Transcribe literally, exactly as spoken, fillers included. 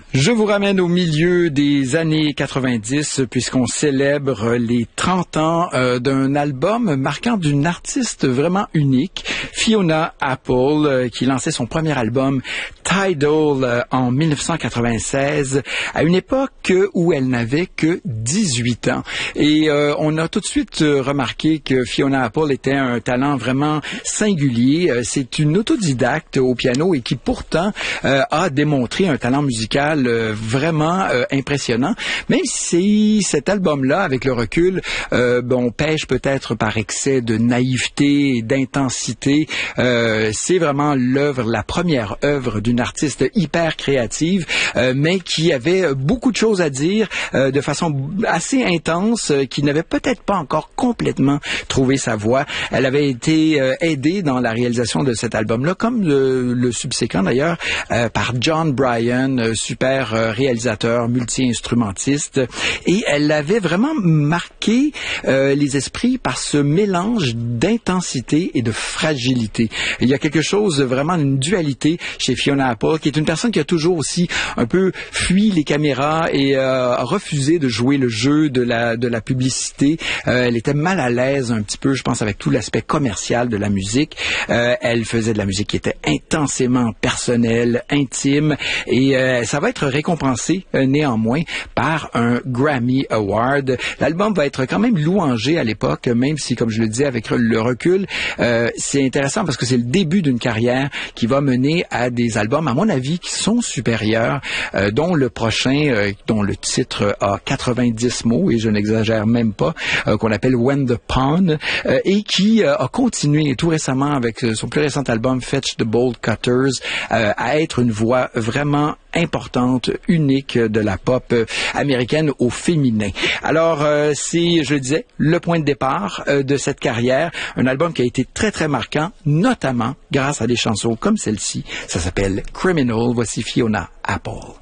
Je vous ramène au milieu des années quatre-vingt-dix puisqu'on célèbre les trente ans euh, d'un album marquant d'une artiste vraiment unique, Fiona Apple, euh, qui lançait son premier album Tidal euh, en mille neuf cent quatre-vingt-seize, à une époque où elle n'avait que dix-huit ans. Et euh, on a tout de suite euh, remarqué que Fiona Apple était un talent vraiment singulier. Euh, c'est une autodidacte au piano et qui pourtant euh, a démontré un talent musical euh, vraiment euh, impressionnant. Même si cet album-là, avec le recul, euh, bon, pêche peut-être par excès de naïveté et d'intensité, euh, c'est vraiment l'œuvre, la première œuvre d'une artiste hyper créative, euh, mais qui avait beaucoup de choses à dire euh, de façon assez intense, euh, qui n'avait peut-être pas encore complètement trouvé sa voix. Elle avait été euh, aidée dans la réalisation de cet album-là, comme le, le subséquent d'ailleurs, euh, par John Bryan, euh, super euh, réalisateur, multi-instrumentiste, et elle avait vraiment marqué euh, les esprits par ce mélange d'intensité et de fragilité. Il y a quelque chose, vraiment une dualité chez Fiona Apple, qui est une personne qui a toujours aussi un peu fui les caméras et euh, a refusé de jouer le jeu de la de la publicité. Euh, elle était mal à l'aise un petit peu, je pense, avec tout l'aspect commercial de la musique. Euh, elle faisait de la musique qui était intensément personnelle, intime, et euh, ça va être récompensé euh, néanmoins par un Grammy Award. L'album va être quand même louangé à l'époque, même si, comme je le disais, avec le recul, euh, c'est intéressant parce que c'est le début d'une carrière qui va mener à des albums, à mon avis, qui sont supérieurs, euh, dont le prochain, euh, dont le titre a quatre-vingt-dix mots, et je n'exagère même pas, euh, qu'on appelle When the Pawn, euh, et qui euh, a continué tout récemment avec son plus récent album Fetch the Bolt Cutters euh, à être une voix vraiment importante, unique de la pop américaine au féminin. Alors, euh, c'est, je le disais, le point de départ euh, de cette carrière, un album qui a été très, très marquant, notamment grâce à des chansons comme celle-ci. Ça s'appelle Criminal. Voici Fiona Apple.